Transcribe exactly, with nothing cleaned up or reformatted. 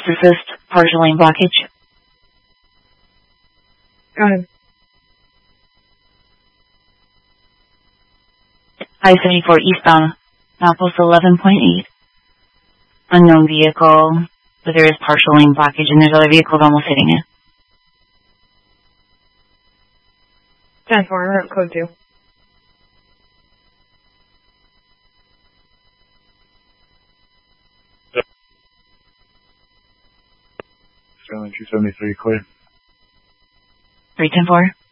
assist, partial lane blockage. Go ahead. I seventy-four eastbound, outpost eleven point eight. Unknown vehicle, but there is partial lane blockage and there's other vehicles almost hitting it. ten four, we're at code two. Skyline two seventy-three, clear. three ten four.